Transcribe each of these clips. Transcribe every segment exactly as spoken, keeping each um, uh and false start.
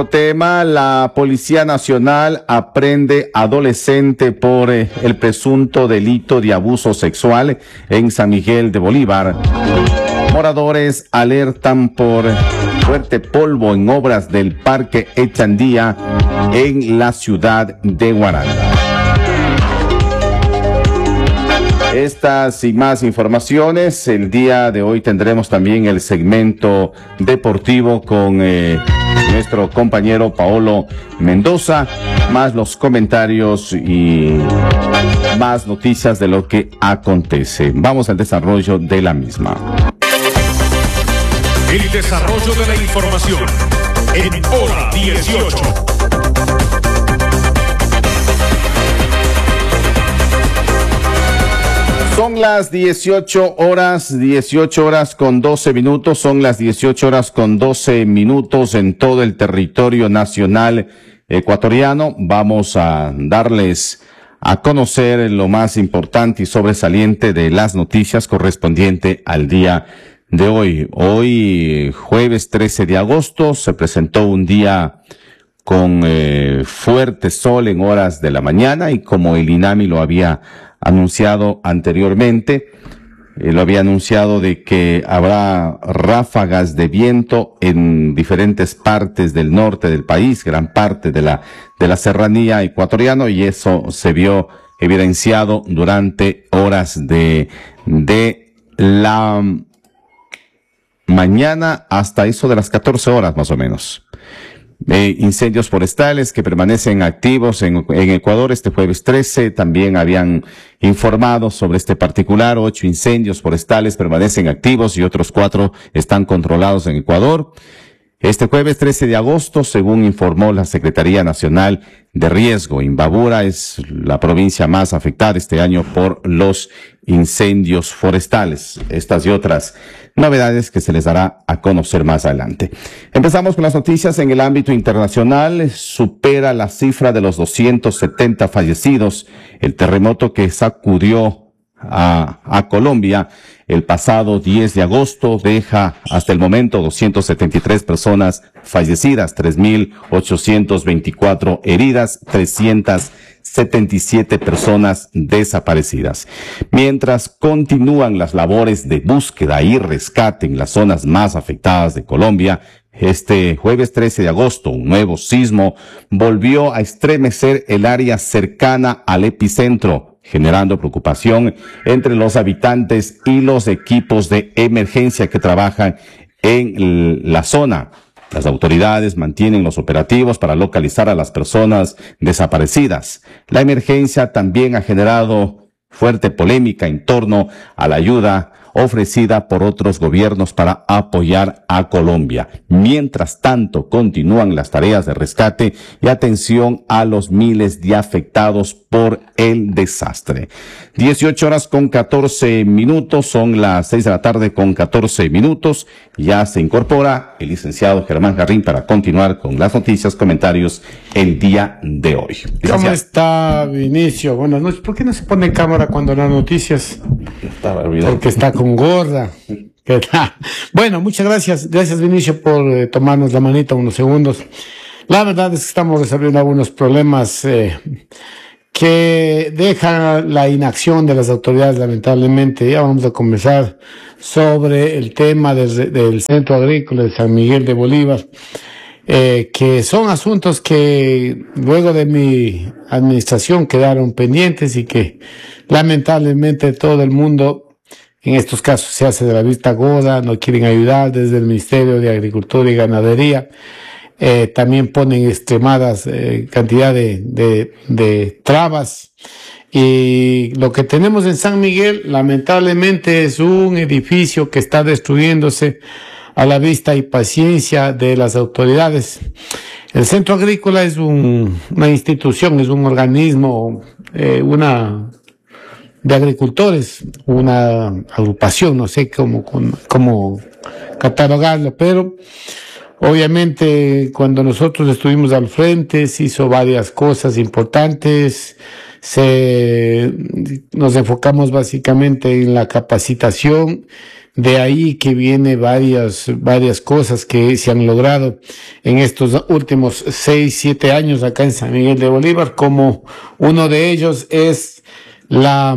Tema, la Policía Nacional aprende adolescente por eh, el presunto delito de abuso sexual en San Miguel de Bolívar. Moradores alertan por fuerte polvo en obras del Parque Echandía en la ciudad de Huaranga. Estas y más informaciones, el día de hoy tendremos también el segmento deportivo con eh, nuestro compañero Paolo Mendoza, más los comentarios y más noticias de lo que acontece. Vamos al desarrollo de la misma. El desarrollo de la información en hora dieciocho. Son las dieciocho horas, dieciocho horas con doce minutos, son las dieciocho horas con doce minutos en todo el territorio nacional ecuatoriano. Vamos a darles a conocer lo más importante y sobresaliente de las noticias correspondiente al día de hoy. Hoy, jueves trece de agosto, se presentó un día con eh, fuerte sol en horas de la mañana y como el INAMI lo había anunciado anteriormente, eh, lo había anunciado de que habrá ráfagas de viento en diferentes partes del norte del país, gran parte de la, de la serranía ecuatoriana, y eso se vio evidenciado durante horas de, de la mañana hasta eso de las catorce horas más o menos. Eh, incendios forestales que permanecen activos en, en Ecuador este jueves trece. También habían informado sobre este particular. Ocho incendios forestales permanecen activos y otros cuatro están controlados en Ecuador. Este jueves trece de agosto, según informó la Secretaría Nacional de Riesgo, Imbabura es la provincia más afectada este año por los incendios forestales. Estas y otras novedades que se les dará a conocer más adelante. Empezamos con las noticias en el ámbito internacional. Supera la cifra de los doscientos setenta fallecidos. El terremoto que sacudió a, a Colombia el pasado diez de agosto deja hasta el momento doscientas setenta y tres personas fallecidas, tres mil ochocientas veinticuatro heridas, trescientas setenta y siete personas desaparecidas. Mientras continúan las labores de búsqueda y rescate en las zonas más afectadas de Colombia, este jueves trece de agosto, un nuevo sismo volvió a estremecer el área cercana al epicentro, generando preocupación entre los habitantes y los equipos de emergencia que trabajan en la zona. Las autoridades mantienen los operativos para localizar a las personas desaparecidas. La emergencia también ha generado fuerte polémica en torno a la ayuda ofrecida por otros gobiernos para apoyar a Colombia. Mientras tanto, continúan las tareas de rescate y atención a los miles de afectados por el desastre. dieciocho horas con catorce minutos, son las seis de la tarde con catorce minutos. Ya se incorpora el licenciado Germán Jarrín para continuar con las noticias, comentarios el día de hoy. Licenciado. ¿Cómo está, Vinicio? Buenas noches. ¿Por qué no se pone en cámara cuando dan noticias? Estaba olvidado. Porque está con gorra. Bueno, muchas gracias. Gracias, Vinicio, por eh, tomarnos la manita unos segundos. La verdad es que estamos resolviendo algunos problemas eh, que dejan la inacción de las autoridades, lamentablemente. Ya vamos a conversar sobre el tema del, del Centro Agrícola de San Miguel de Bolívar, eh, que son asuntos que luego de mi administración quedaron pendientes y que lamentablemente todo el mundo en estos casos se hace de la vista gorda, no quieren ayudar desde el Ministerio de Agricultura y Ganadería. Eh, también ponen extremadas eh, cantidad de, de, de trabas. Y lo que tenemos en San Miguel, lamentablemente, es un edificio que está destruyéndose a la vista y paciencia de las autoridades. El Centro Agrícola es un, una institución, es un organismo, eh, una de agricultores, una agrupación, no sé cómo, cómo catalogarlo, pero obviamente cuando nosotros estuvimos al frente se hizo varias cosas importantes. Se, nos enfocamos básicamente en la capacitación de ahí que viene varias, varias cosas que se han logrado en estos últimos seis, siete años acá en San Miguel de Bolívar, como uno de ellos es la,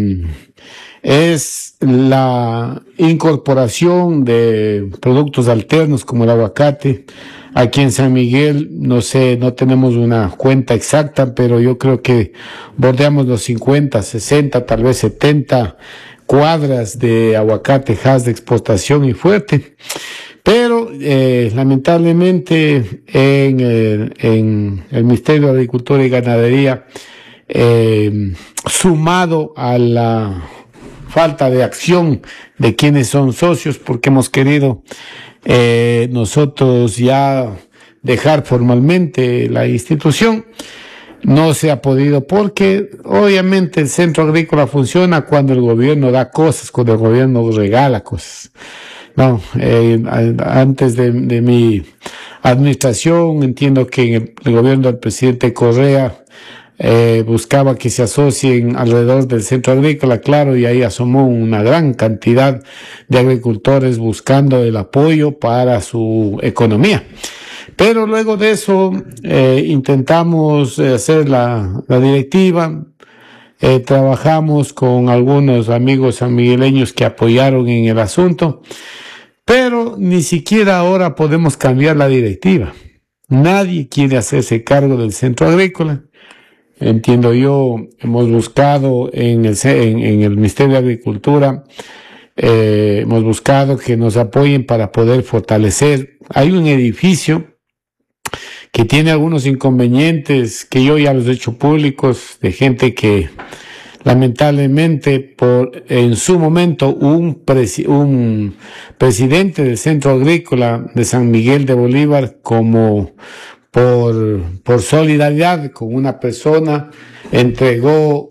es la incorporación de productos alternos como el aguacate. Aquí en San Miguel, no sé, no tenemos una cuenta exacta, pero yo creo que bordeamos los cincuenta, sesenta, tal vez setenta cuadras de aguacate Hass de exportación y fuerte. Pero eh, lamentablemente en el, en el Ministerio de Agricultura y Ganadería, eh, sumado a la falta de acción de quienes son socios, porque hemos querido eh, nosotros ya dejar formalmente la institución, no se ha podido, porque obviamente el centro agrícola funciona cuando el gobierno da cosas, cuando el gobierno regala cosas. No, eh, antes de, de mi administración, entiendo que en el, el gobierno del presidente Correa eh, buscaba que se asocien alrededor del centro agrícola, claro, y ahí asomó una gran cantidad de agricultores buscando el apoyo para su economía. Pero luego de eso eh, intentamos hacer la, la directiva, eh, trabajamos con algunos amigos sanmigueleños que apoyaron en el asunto, pero ni siquiera ahora podemos cambiar la directiva. Nadie quiere hacerse cargo del centro agrícola. Entiendo yo, hemos buscado en el, en, en el Ministerio de Agricultura, eh, hemos buscado que nos apoyen para poder fortalecer. Hay un edificio que tiene algunos inconvenientes que yo ya los he hecho públicos, de gente que lamentablemente por en su momento un, presi, un presidente del Centro Agrícola de San Miguel de Bolívar, como por, por solidaridad con una persona, entregó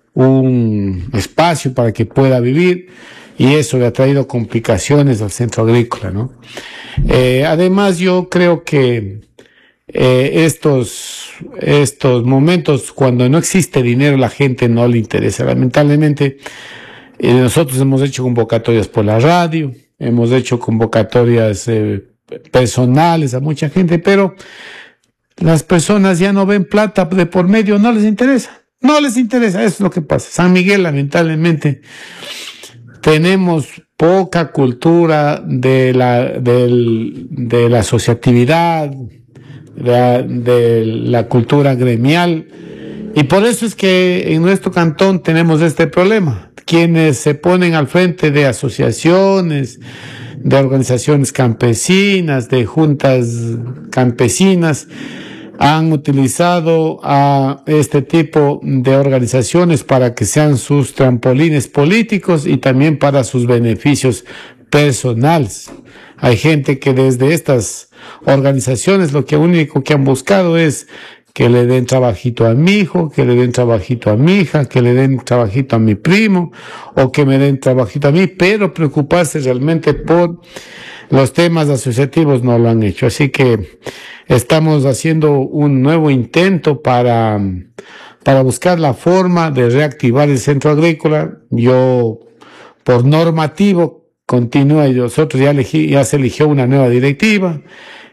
un espacio para que pueda vivir, y eso le ha traído complicaciones al Centro Agrícola, ¿no? Eh, además, yo creo que Eh, estos, estos momentos, cuando no existe dinero, la gente no le interesa. Lamentablemente, eh, nosotros hemos hecho convocatorias por la radio, hemos hecho convocatorias eh, personales a mucha gente, pero las personas ya no ven plata de por medio, no les interesa, no les interesa, eso es lo que pasa. San Miguel, lamentablemente, tenemos poca cultura de la, del, de la asociatividad, De la, de la cultura gremial, y por eso es que en nuestro cantón tenemos este problema. Quienes se ponen al frente de asociaciones, de organizaciones campesinas, de juntas campesinas, han utilizado a este tipo de organizaciones para que sean sus trampolines políticos y también para sus beneficios personales. Hay gente que desde estas organizaciones lo que único que han buscado es que le den trabajito a mi hijo, que le den trabajito a mi hija, que le den trabajito a mi primo, o que me den trabajito a mí, pero preocuparse realmente por los temas asociativos no lo han hecho. Así que estamos haciendo un nuevo intento para, para buscar la forma de reactivar el centro agrícola. Yo, por normativo, continúa, y nosotros ya, elegí, ya se eligió una nueva directiva.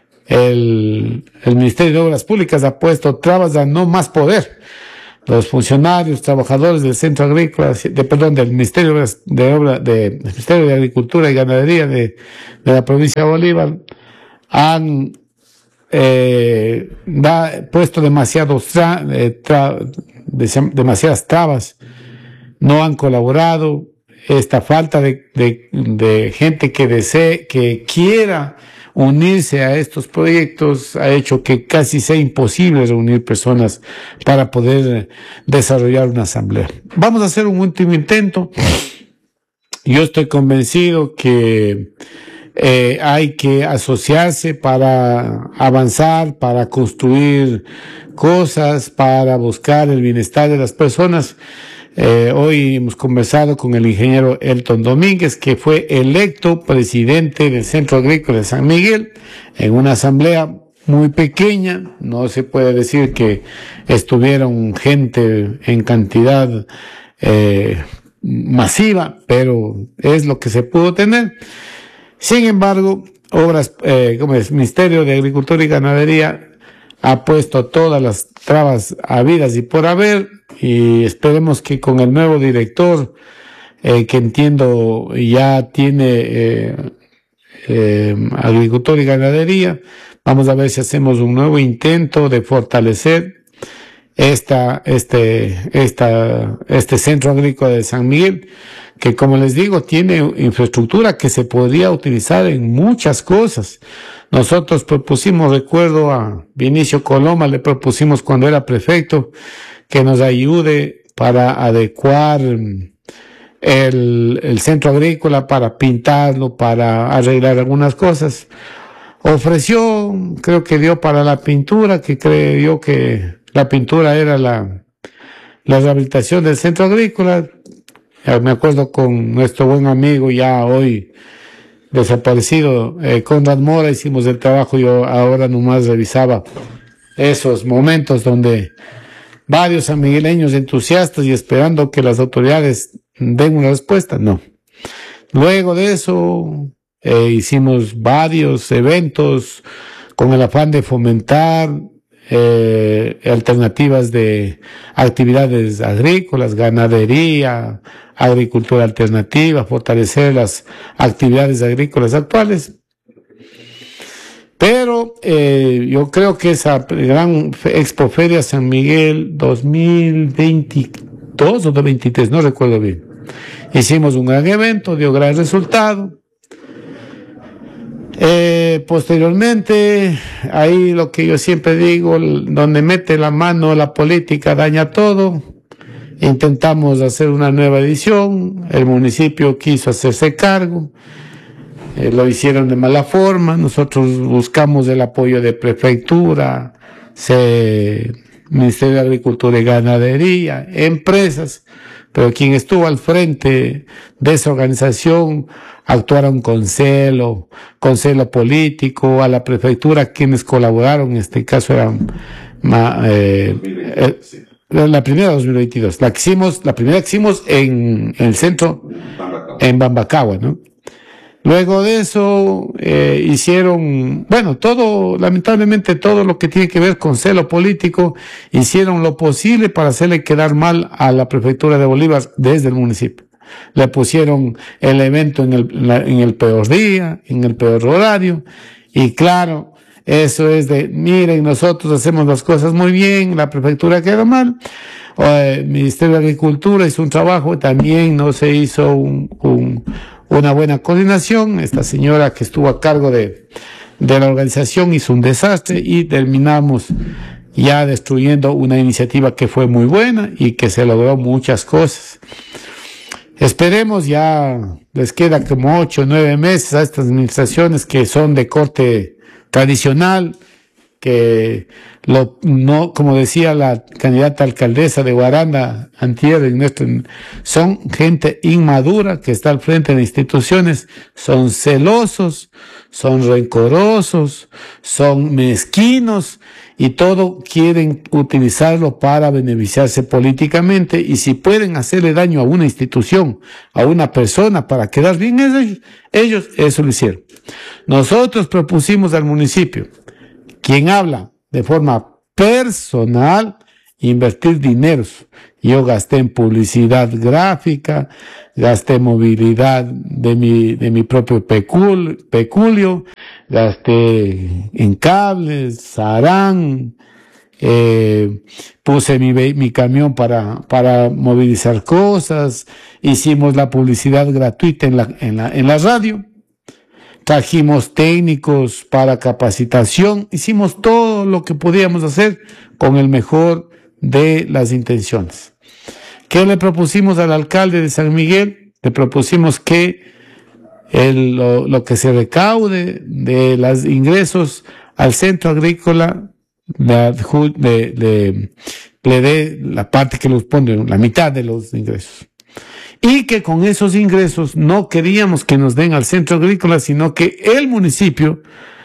El, el Ministerio de Obras Públicas ha puesto trabas a no más poder. Los funcionarios, trabajadores del Centro Agrícola, de, perdón, del Ministerio de, de, Obra, de, del Ministerio de Agricultura y Ganadería de, de la provincia de Bolívar han eh, da, puesto demasiados tra, eh, tra, de, demasiadas trabas, no han colaborado. Esta falta de, de, de gente que desee, que quiera unirse a estos proyectos ha hecho que casi sea imposible reunir personas para poder desarrollar una asamblea. Vamos a hacer un último intento. Yo estoy convencido que eh, hay que asociarse para avanzar, para construir cosas, para buscar el bienestar de las personas. Eh, hoy hemos conversado con el ingeniero Elton Domínguez, que fue electo presidente del Centro Agrícola de San Miguel en una asamblea muy pequeña. No se puede decir que estuvieron gente en cantidad eh, masiva, pero es lo que se pudo tener. Sin embargo, obras, eh, como es, Ministerio de Agricultura y Ganadería ha puesto todas las trabas habidas y por haber, y esperemos que con el nuevo director, eh, que entiendo ya tiene eh, eh, Agricultura y Ganadería, vamos a ver si hacemos un nuevo intento de fortalecer esta, este, esta, este centro agrícola de San Miguel, que como les digo, tiene infraestructura que se podría utilizar en muchas cosas. Nosotros propusimos, recuerdo a Vinicio Coloma, le propusimos cuando era prefecto, que nos ayude para adecuar el, el centro agrícola, para pintarlo, para arreglar algunas cosas. Ofreció, creo que dio para la pintura, que creyó que la pintura era la, la rehabilitación del centro agrícola. Me acuerdo con nuestro buen amigo ya hoy desaparecido, eh, Conrad Mora, hicimos el trabajo. Yo ahora nomás revisaba esos momentos donde varios sanmigueleños entusiastas y esperando que las autoridades den una respuesta. No. Luego de eso eh, hicimos varios eventos con el afán de fomentar eh, alternativas de actividades agrícolas, ganadería, agricultura alternativa, fortalecer las actividades agrícolas actuales. Pero eh, yo creo que esa gran Expoferia San Miguel dos mil veintidós o dos mil veintitrés, no recuerdo bien, hicimos un gran evento, dio gran resultado. Eh, posteriormente, ahí lo que yo siempre digo, donde mete la mano la política daña todo. Intentamos hacer una nueva edición, el municipio quiso hacerse cargo, eh, lo hicieron de mala forma, nosotros buscamos el apoyo de prefectura, se, Ministerio de Agricultura y Ganadería, empresas, pero quien estuvo al frente de esa organización actuaron con celo, con celo político, a la prefectura quienes colaboraron, en este caso eran eh, eh, la primera dos mil veintidós, la que hicimos, la primera que hicimos en, en el centro, en Bambacagua, ¿no? Luego de eso, eh, hicieron, bueno, todo, lamentablemente todo lo que tiene que ver con celo político, hicieron lo posible para hacerle quedar mal a la prefectura de Bolívar desde el municipio. Le pusieron el evento en el, la, en el peor día, en el peor horario, y claro, eso es de, miren, nosotros hacemos las cosas muy bien, la prefectura queda mal. El Ministerio de Agricultura hizo un trabajo, también no se hizo un, un, una buena coordinación. Esta señora que estuvo a cargo de, de la organización hizo un desastre y terminamos ya destruyendo una iniciativa que fue muy buena y que se logró muchas cosas. Esperemos, ya les queda como ocho o nueve meses a estas administraciones que son de corte tradicional, que lo, no, como decía la candidata alcaldesa de Guaranda antier, en nuestro, son gente inmadura que está al frente de instituciones, son celosos, son rencorosos, son mezquinos y todo quieren utilizarlo para beneficiarse políticamente, y si pueden hacerle daño a una institución, a una persona para quedar bien, ellos, ellos eso lo hicieron. Nosotros propusimos al municipio, quien habla de forma personal, invertir dineros. Yo gasté en publicidad gráfica, gasté en movilidad de mi, de mi propio pecul, peculio, gasté en cables, sarán, eh, puse mi, mi camión para, para movilizar cosas, hicimos la publicidad gratuita en la, en la, en la radio. Trajimos técnicos para capacitación, hicimos todo lo que podíamos hacer con el mejor de las intenciones. ¿Qué le propusimos al alcalde de San Miguel? Le propusimos que el, lo, lo que se recaude de los ingresos al centro agrícola le, le, le, le dé la parte que los pone, la mitad de los ingresos. Y que con esos ingresos no queríamos que nos den al centro agrícola, sino que el municipio,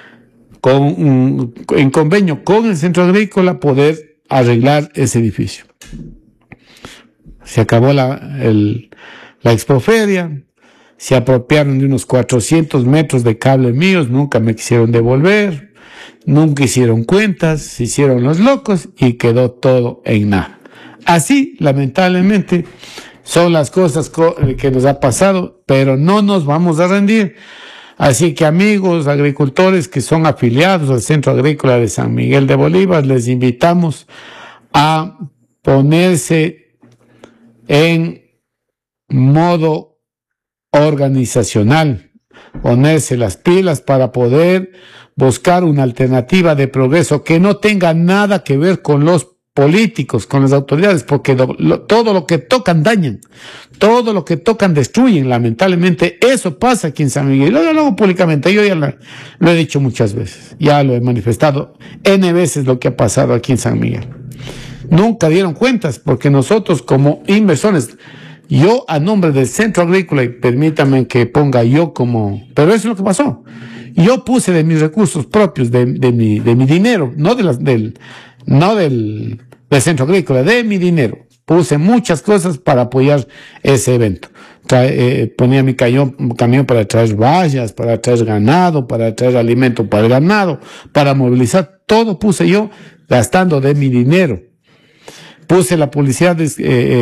con un, en convenio con el centro agrícola, poder arreglar ese edificio. Se acabó la, el, la expoferia, se apropiaron de unos cuatrocientos metros de cable míos, nunca me quisieron devolver, nunca hicieron cuentas, se hicieron los locos y quedó todo en nada. Así, lamentablemente, son las cosas que nos ha pasado, pero no nos vamos a rendir. Así que, amigos agricultores que son afiliados al Centro Agrícola de San Miguel de Bolívar, les invitamos a ponerse en modo organizacional, ponerse las pilas para poder buscar una alternativa de progreso que no tenga nada que ver con los políticos, con las autoridades, porque lo, lo, todo lo que tocan dañan, todo lo que tocan destruyen, lamentablemente. Eso pasa aquí en San Miguel. Lo hago públicamente, yo ya lo, lo he dicho muchas veces, ya lo he manifestado N veces lo que ha pasado aquí en San Miguel. Nunca dieron cuentas, porque nosotros como inversores, yo a nombre del Centro Agrícola, y permítanme que ponga yo como, pero eso es lo que pasó. Yo puse de mis recursos propios, de, de mi, de mi dinero, no de las, del, no del, del Centro Agrícola, de mi dinero. Puse muchas cosas para apoyar ese evento. Trae, eh, ponía mi camión, camión para traer vallas, para traer ganado, para traer alimento para el ganado, para movilizar. Todo puse yo gastando de mi dinero. Puse la publicidad de, eh,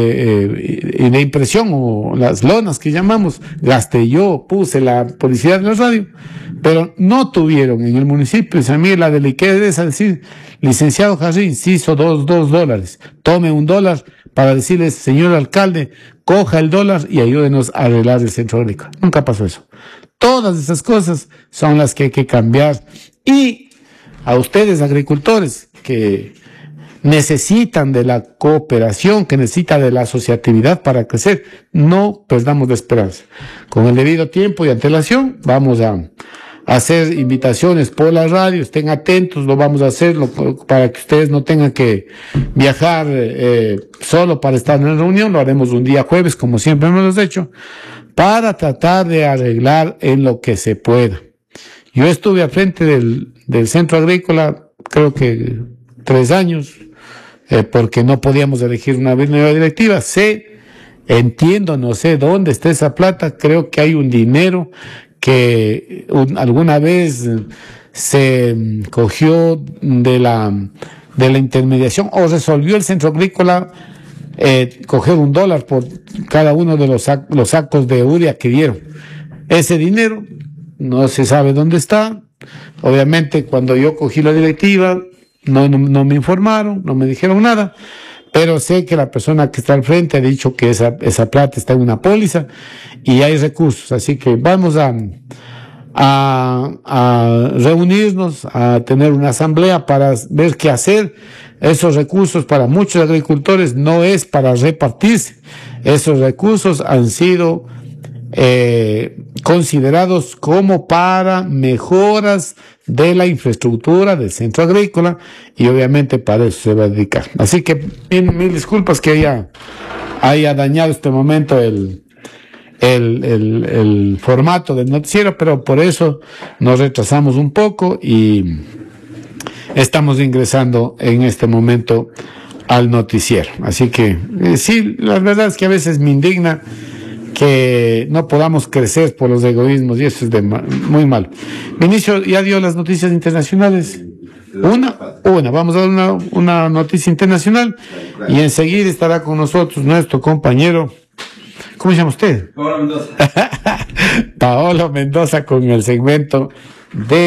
eh, de impresión o las lonas que llamamos, gasté yo, puse la publicidad de la radio, pero no tuvieron en el municipio de San Miguel la delicadeza de decir, licenciado Jarrín, se hizo dos, dos dólares, tome un dólar para decirle, señor alcalde, coja el dólar y ayúdenos a arreglar el Centro Agrícola. Nunca pasó eso. Todas esas cosas son las que hay que cambiar. Y a ustedes, agricultores, que necesitan de la cooperación, que necesitan de la asociatividad para crecer, no perdamos la esperanza. Con el debido tiempo y antelación vamos a, a hacer invitaciones por la radio, estén atentos, lo vamos a hacer lo, para que ustedes no tengan que viajar eh, solo para estar en la reunión. Lo haremos un día jueves, como siempre hemos hecho, para tratar de arreglar en lo que se pueda. Yo estuve al frente del, del Centro Agrícola, creo que tres años, Eh, porque no podíamos elegir una nueva directiva. Sé, entiendo, no sé dónde está esa plata. Creo que hay un dinero que un, alguna vez se cogió de la, de la intermediación o resolvió el Centro Agrícola eh, coger un dólar por cada uno de los, sac, los sacos de urea que dieron. Ese dinero no se sabe dónde está. Obviamente, cuando yo cogí la directiva, No, no, no me informaron, no me dijeron nada, pero sé que la persona que está al frente ha dicho que esa, esa plata está en una póliza y hay recursos, así que vamos a, a, a reunirnos, a tener una asamblea para ver qué hacer. Esos recursos para muchos agricultores no es para repartirse, esos recursos han sido eh, considerados como para mejoras de la infraestructura del Centro Agrícola y obviamente para eso se va a dedicar. Así que mil, mil disculpas que haya, haya dañado este momento el, el, el, el formato del noticiero, pero por eso nos retrasamos un poco y estamos ingresando en este momento al noticiero. Así que eh, sí, la verdad es que a veces me indigna que no podamos crecer por los egoísmos y eso es de ma muy malo. Vinicio ya dio las noticias internacionales. Una, una, vamos a dar una, una noticia internacional y enseguida estará con nosotros nuestro compañero. ¿Cómo se llama usted? Paolo Mendoza. Paolo Mendoza con el segmento de